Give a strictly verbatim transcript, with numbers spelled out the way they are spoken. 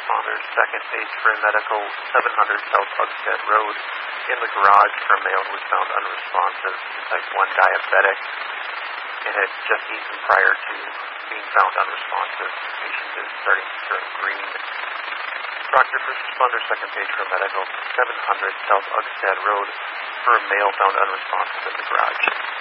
responders, second page for a medical, seven hundred South Ugstead Road, in the garage for a male who was found unresponsive, type one diabetic, and had just eaten prior to being found unresponsive. Patient is starting to turn green. Proctor, first responder, second page for a medical, seven hundred South Ugstead Road, for a male found unresponsive in the garage.